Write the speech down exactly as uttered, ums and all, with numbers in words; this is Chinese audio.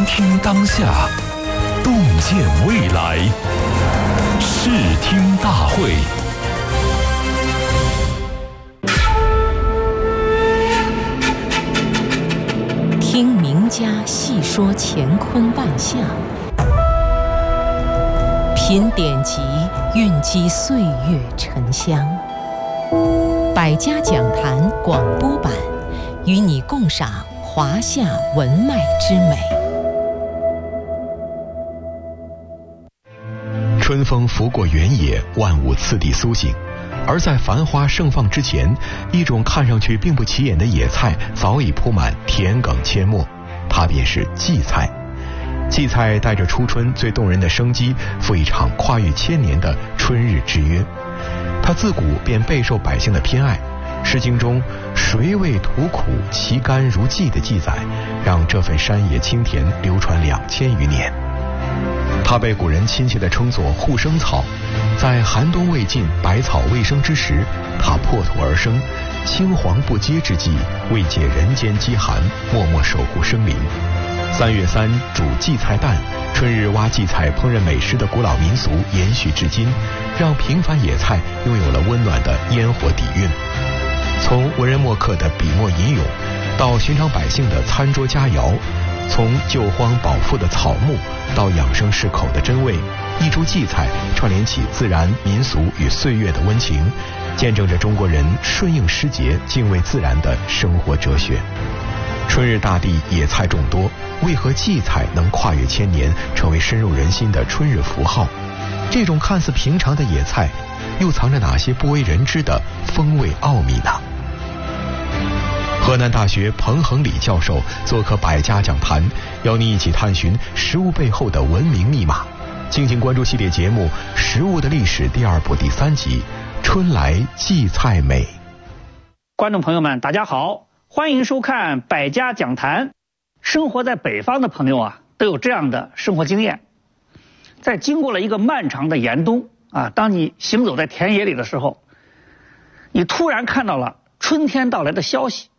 听当下，洞见未来。视听大会。 听名家细说乾坤万象，品典籍蕴积岁月沉香。百家讲坛广播版，与你共赏华夏文脉之美。 春风拂过原野，万物次第苏醒。而在繁花盛放之前，一种看上去并不起眼的野菜早已铺满田埂阡陌，它便是荠菜。荠菜带着初春最动人的生机，赴一场跨越千年的春日之约。它自古便备受百姓的偏爱，《诗经》中谁为土苦其甘如荠的记载，让这份山野清甜流传两千余年。它被古人亲切地称作护生草，在寒冬未尽、百草未生之时，它破土而生，青黄不接之际，慰藉人间饥寒，默默守护生灵。三月三煮荠菜蛋，春日挖荠菜烹饪美食的古老民俗延续至今，让平凡野菜拥有了温暖的烟火底蕴。从文人墨客的笔墨吟咏，到寻常百姓的餐桌佳肴，从救荒保富的草木到养生适口的真味，一株荠菜串联起自然、民俗与岁月的温情，见证着中国人顺应时节、敬畏自然的生活哲学。春日大地野菜众多，为何荠菜能跨越千年，成为深入人心的春日符号？这种看似平常的野菜，又藏着哪些不为人知的风味奥秘呢？河南大学彭恒礼教授做客百家讲坛，邀您一起探寻食物背后的文明密码。敬请关注系列节目《食物的历史》第二部第三集《春来荠菜美》。 观众朋友们，大家好，欢迎收看百家讲坛。生活在北方的朋友啊，都有这样的生活经验：在经过了一个漫长的严冬啊，当你行走在田野里的时候，你突然看到了春天到来的消息。